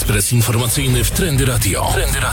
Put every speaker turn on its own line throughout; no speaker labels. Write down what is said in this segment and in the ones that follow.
Ekspres informacyjny w Trendy Radio.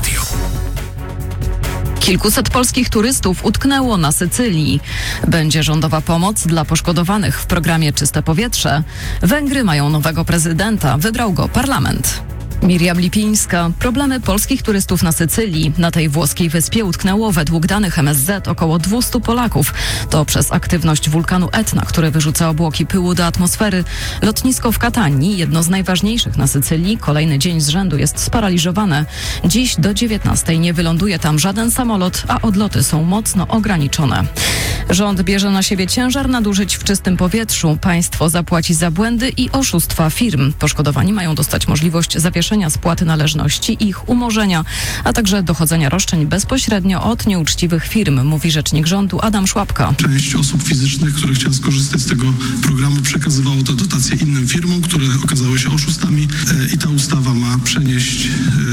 Kilkuset polskich turystów utknęło na Sycylii. Będzie rządowa pomoc dla poszkodowanych w programie Czyste Powietrze. Węgry mają nowego prezydenta. Wybrał go parlament. Miriam Lipińska. Problemy polskich turystów na Sycylii. Na tej włoskiej wyspie utknęło według danych MSZ około 200 Polaków. To przez aktywność wulkanu Etna, który wyrzuca obłoki pyłu do atmosfery. Lotnisko w Katanii, jedno z najważniejszych na Sycylii, kolejny dzień z rzędu jest sparaliżowane. Dziś do 19 nie wyląduje tam żaden samolot, a odloty są mocno ograniczone. Rząd bierze na siebie ciężar nadużyć w czystym powietrzu. Państwo zapłaci za błędy i oszustwa firm. Poszkodowani mają dostać możliwość zawieszenia spłaty należności i ich umorzenia, a także dochodzenia roszczeń bezpośrednio od nieuczciwych firm, mówi rzecznik rządu Adam Szłapka.
Część osób fizycznych, które chciały skorzystać z tego programu, przekazywało te dotacje innym firmom, które okazały się oszustami i ta ustawa ma przenieść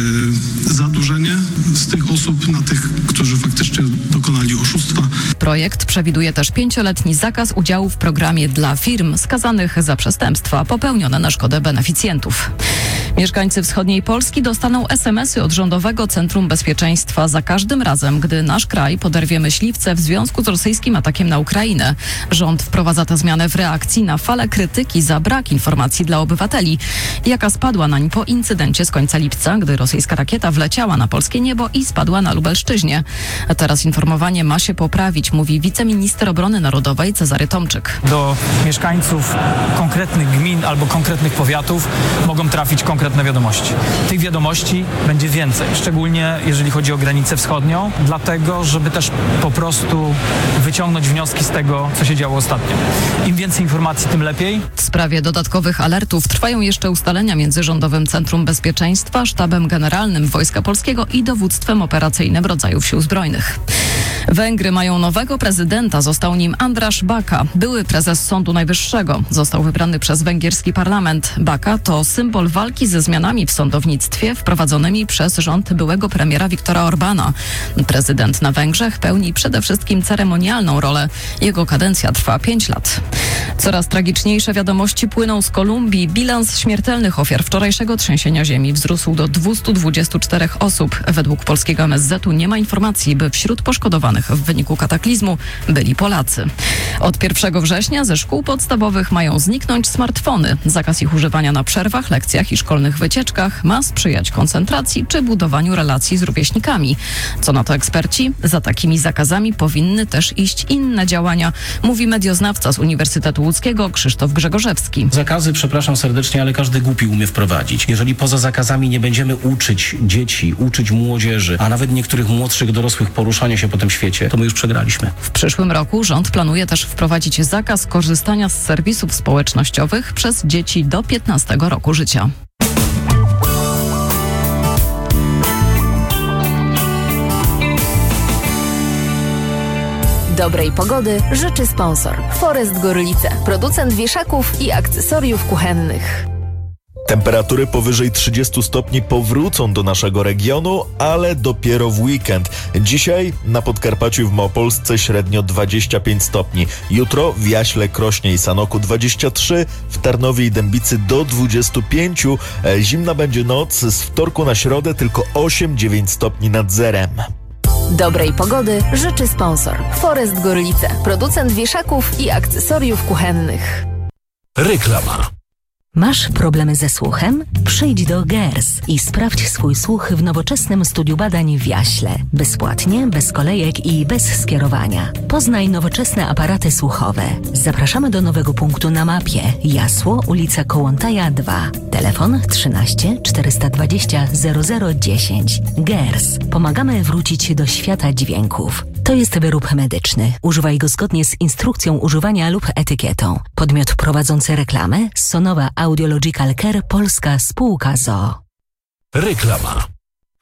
zadłużenie z tych osób na tych, którzy faktycznie dokonali oszustwa.
Projekt przewiduje też 5-letni zakaz udziału w programie dla firm skazanych za przestępstwa popełnione na szkodę beneficjentów. Mieszkańcy wschodniej Polski dostaną SMS-y od Rządowego Centrum Bezpieczeństwa za każdym razem, gdy nasz kraj poderwie myśliwce w związku z rosyjskim atakiem na Ukrainę. Rząd wprowadza tę zmianę w reakcji na falę krytyki za brak informacji dla obywateli, jaka spadła nań po incydencie z końca lipca, gdy rosyjska rakieta wleciała na polskie niebo i spadła na Lubelszczyźnie. A teraz informowanie ma się poprawić, mówi wiceminister obrony narodowej Cezary Tomczyk.
Do mieszkańców konkretnych gmin albo konkretnych powiatów mogą trafić konkretne wiadomości. Tych wiadomości będzie więcej, szczególnie jeżeli chodzi o granicę wschodnią, dlatego, żeby też po prostu wyciągnąć wnioski z tego, co się działo ostatnio. Im więcej informacji, tym lepiej.
W sprawie dodatkowych alertów trwają jeszcze ustalenia między Rządowym Centrum Bezpieczeństwa, Sztabem Generalnym Wojska Polskiego i Dowództwem Operacyjnym Rodzajów Sił Zbrojnych. Węgry mają nowego prezydenta, został nim András Baka, były prezes Sądu Najwyższego. Został wybrany przez węgierski parlament. Baka to symbol walki ze zmianami w sądownictwie wprowadzonymi przez rząd byłego premiera Viktora Orbána. Prezydent na Węgrzech pełni przede wszystkim ceremonialną rolę. Jego kadencja trwa 5 lat. Coraz tragiczniejsze wiadomości płyną z Kolumbii. Bilans śmiertelnych ofiar wczorajszego trzęsienia ziemi wzrósł do 224 osób. Według polskiego MSZ-u nie ma informacji, by wśród poszkodowanych w wyniku kataklizmu byli Polacy. Od 1 września ze szkół podstawowych mają zniknąć smartfony. Zakaz ich używania na przerwach, lekcjach i szkolnych wycieczkach ma sprzyjać koncentracji czy budowaniu relacji z rówieśnikami. Co na to eksperci? Za takimi zakazami powinny też iść inne działania, mówi medioznawca z Uniwersytetu Łódzkiego Krzysztof Grzegorzewski.
Zakazy, przepraszam serdecznie, ale każdy głupi umie wprowadzić. Jeżeli poza zakazami nie będziemy uczyć dzieci, uczyć młodzieży, a nawet niektórych młodszych dorosłych poruszania się po tym świecie, to my już przegraliśmy.
W przyszłym roku rząd planuje też wprowadzić zakaz korzystania z serwisów społecznościowych przez dzieci do 15 roku życia.
Dobrej pogody życzy sponsor Forest Gorlice, producent wieszaków i akcesoriów kuchennych.
Temperatury powyżej 30 stopni powrócą do naszego regionu, ale dopiero w weekend. Dzisiaj na Podkarpaciu i w Małopolsce średnio 25 stopni. Jutro w Jaśle, Krośnie i Sanoku 23, w Tarnowie i Dębicy do 25. Zimna będzie noc, z wtorku na środę tylko 8-9 stopni nad zerem.
Dobrej pogody życzy sponsor Forest Gorlice, producent wieszaków i akcesoriów kuchennych.
Reklama.
Masz problemy ze słuchem? Przyjdź do GERS i sprawdź swój słuch w nowoczesnym studiu badań w Jaśle. Bezpłatnie, bez kolejek i bez skierowania. Poznaj nowoczesne aparaty słuchowe. Zapraszamy do nowego punktu na mapie. Jasło, ulica Kołłątaja 2. Telefon 13 420 0010. GERS. Pomagamy wrócić do świata dźwięków. To jest wyrób medyczny. Używaj go zgodnie z instrukcją używania lub etykietą. Podmiot prowadzący reklamę Sonowa Audiological Care Polska Spółka ZOO.
Reklama.